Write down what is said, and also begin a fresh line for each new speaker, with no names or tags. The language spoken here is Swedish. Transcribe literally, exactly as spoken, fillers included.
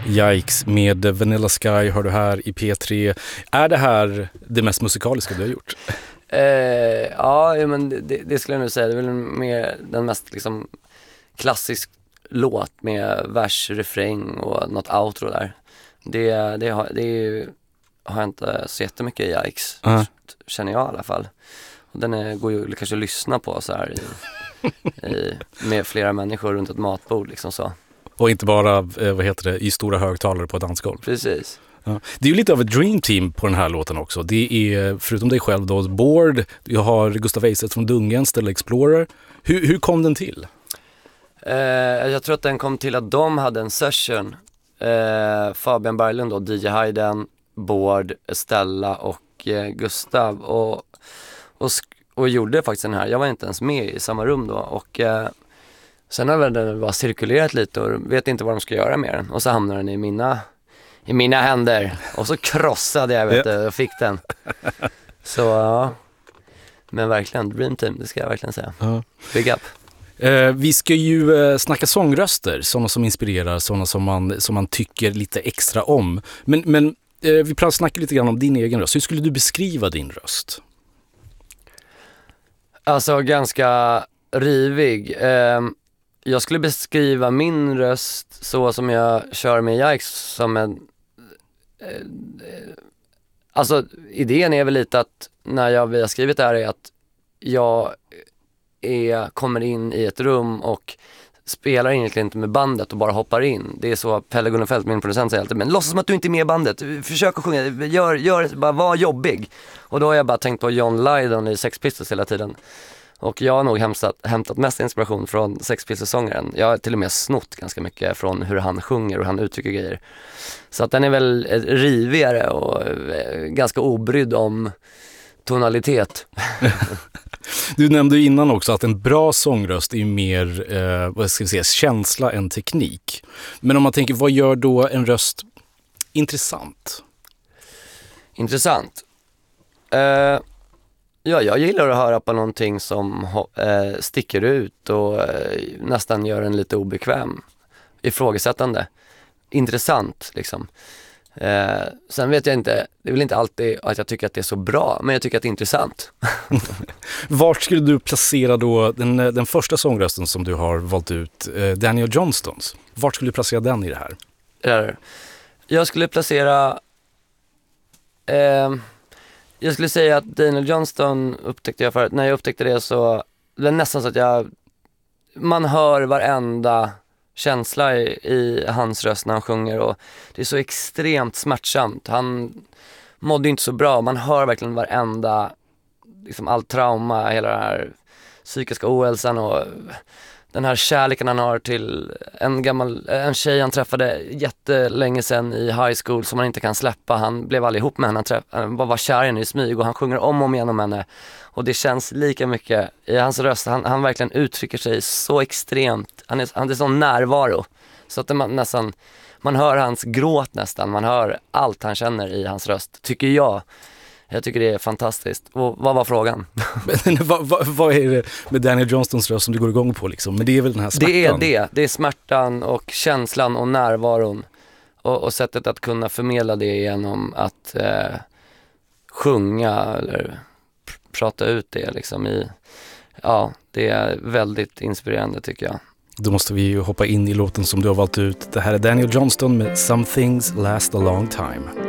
Yikes med Vanilla Sky hör du här i P tre. Är det här det mest musikaliska du har gjort?
Eh, ja, men det, det skulle jag nog säga. Det är väl mer den mest liksom klassisk låt med vers, refräng och något outro där. Det, det, har, det har jag inte så jättemycket i Yikes, uh-huh. känner jag i alla fall. Och den är, går ju kanske att lyssna på så här i, i, med flera människor runt ett matbord liksom så.
Och inte bara, vad heter det, i stora högtalare på ett dansgolv.
Precis.
Ja. Det är ju lite av ett dream team på den här låten också. Det är, förutom dig själv då, Bård, jag har Gustav Eiset från Dungen, Stellar Explorer. Hur, hur kom den till?
Eh, jag tror att den kom till att de hade en session. Eh, Fabian Berglund då, D J Hayden, Bård, Stella och eh, Gustav. Och, och, och gjorde faktiskt den här. Jag var inte ens med i samma rum då. Och eh, sen har den bara cirkulerat lite och vet inte vad de ska göra med den. Och så hamnar den i mina... i mina händer. Och så krossade jag, vet du, och fick den. Så, ja. Men verkligen, Dream Team, det ska jag verkligen säga. Uh. Big up.
Eh, vi ska ju eh, snacka sångröster. Sådana som inspirerar, sådana som man, som man tycker lite extra om. Men, men eh, vi pratar snacka lite grann om din egen röst. Hur skulle du beskriva din röst?
Alltså, ganska rivig. Eh, jag skulle beskriva min röst så som jag kör med Yikes som en... Alltså idén är väl lite att när jag, vi har skrivit det här är att jag är, kommer in i ett rum och spelar egentligen inte med bandet och bara hoppar in. Det är så Pelle Gunnarfelt, min producent, säger alltid, men låtsas som att du inte är med i bandet, försök att sjunga, gör, gör, bara var jobbig. Och då har jag bara tänkt på John Lydon i Sex Pistols hela tiden. Och jag har nog hämtat, hämtat mest inspiration från Sex Pistols-sångaren. Jag har till och med snott ganska mycket från hur han sjunger och hur han uttrycker grejer. Så att den är väl rivigare och ganska obrydd om tonalitet.
Du nämnde ju innan också att en bra sångröst är mer eh, vad ska vi säga, känsla än teknik. Men om man tänker, vad gör då en röst intressant?
Intressant? Uh... Ja, jag gillar att höra på någonting som eh, sticker ut och eh, nästan gör en lite obekväm, ifrågasättande, intressant liksom. Eh, sen vet jag inte, det är väl inte alltid att jag tycker att det är så bra, men jag tycker att det är intressant.
Vart skulle du placera då den, den första sångrösten som du har valt ut, eh, Daniel Johnstons? Vart skulle du placera den i det här?
Jag skulle placera... Eh, Jag skulle säga att Daniel Johnston upptäckte jag förut. När jag upptäckte det så det är nästan så att jag man hör varenda känsla i, i hans röst när han sjunger och det är så extremt smärtsamt. Han mådde inte så bra. Man hör verkligen varenda liksom all trauma, hela den här psykiska ohälsan och den här kärleken han har till en gammal en tjej han träffade jättelänge sedan i high school som han inte kan släppa. Han blev aldrig ihop med henne. Han, träff, han var kär i henne i smyg och han sjunger om och om igen om henne. Och det känns lika mycket i hans röst. Han, han verkligen uttrycker sig så extremt. Han är, han är sån närvaro. Så att man nästan, man hör hans gråt nästan. Man hör allt han känner i hans röst, tycker jag. Jag tycker det är fantastiskt. Och vad var frågan?
vad, vad, vad är det med Daniel Johnstons röst som du går igång på liksom? Men det är väl den här smärtan?
Det är det. Det är smärtan och känslan och närvaron. Och, och sättet att kunna förmedla det genom att eh, sjunga eller pr- prata ut det liksom i... Ja, det är väldigt inspirerande tycker jag.
Då måste vi ju hoppa in i låten som du har valt ut. Det här är Daniel Johnston med Some Things Last a Long Time.